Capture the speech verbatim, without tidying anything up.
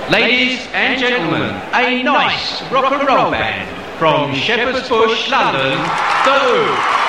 Ladies and gentlemen, a nice rock and roll band from Shepherd's Bush, London, The Who.